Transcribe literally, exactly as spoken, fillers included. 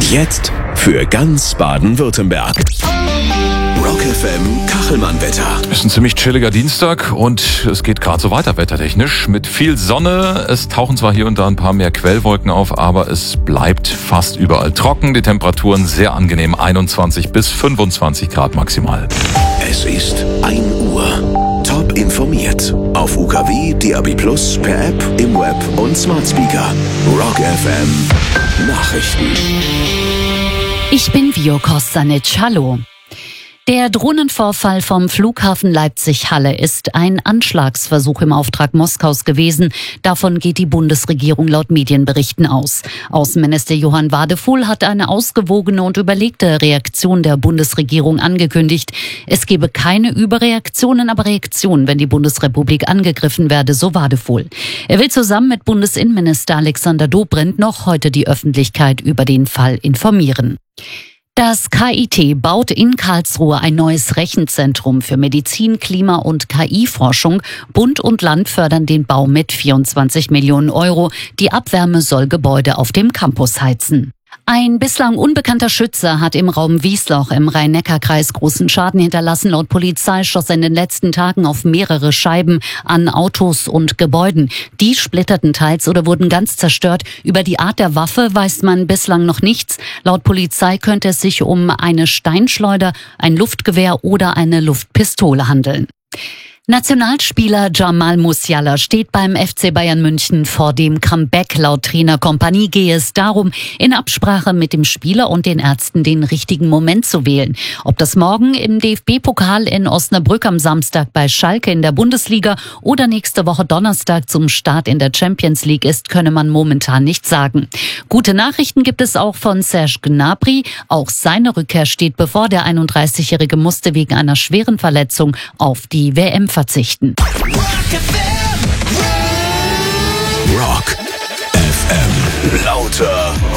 Jetzt für ganz Baden-Württemberg. Rock F M Kachelmann-Wetter. Es ist ein ziemlich chilliger Dienstag und es geht gerade so weiter wettertechnisch. Mit viel Sonne. Es tauchen zwar hier und da ein paar mehr Quellwolken auf, aber es bleibt fast überall trocken. Die Temperaturen sehr angenehm, einundzwanzig bis fünfundzwanzig Grad maximal. Es ist ein Uhr. Top informiert. Auf U K W, D A B plus, per App, im Web und Smart Speaker. Rock F M Nachrichten. Ich bin Vio Kostanic. Hallo. Der Drohnenvorfall vom Flughafen Leipzig-Halle ist ein Anschlagsversuch im Auftrag Moskaus gewesen. Davon geht die Bundesregierung laut Medienberichten aus. Außenminister Johann Wadefuhl hat eine ausgewogene und überlegte Reaktion der Bundesregierung angekündigt. Es gebe keine Überreaktionen, aber Reaktionen, wenn die Bundesrepublik angegriffen werde, so Wadefuhl. Er will zusammen mit Bundesinnenminister Alexander Dobrindt noch heute die Öffentlichkeit über den Fall informieren. Das K I T baut in Karlsruhe ein neues Rechenzentrum für Medizin, Klima- und K I-Forschung. Bund und Land fördern den Bau mit vierundzwanzig Millionen Euro. Die Abwärme soll Gebäude auf dem Campus heizen. Ein bislang unbekannter Schütze hat im Raum Wiesloch im Rhein-Neckar-Kreis großen Schaden hinterlassen. Laut Polizei schoss er in den letzten Tagen auf mehrere Scheiben an Autos und Gebäuden. Die splitterten teils oder wurden ganz zerstört. Über die Art der Waffe weiß man bislang noch nichts. Laut Polizei könnte es sich um eine Steinschleuder, ein Luftgewehr oder eine Luftpistole handeln. Nationalspieler Jamal Musiala steht beim F C Bayern München vor dem Comeback. Laut Trainer Kompanie gehe es darum, in Absprache mit dem Spieler und den Ärzten den richtigen Moment zu wählen. Ob das morgen im D F B-Pokal in Osnabrück, am Samstag bei Schalke in der Bundesliga oder nächste Woche Donnerstag zum Start in der Champions League ist, könne man momentan nicht sagen. Gute Nachrichten gibt es auch von Serge Gnabry. Auch seine Rückkehr steht bevor. Der einunddreißigjährige musste wegen einer schweren Verletzung auf die W M verzichten. Rock F M. Lauter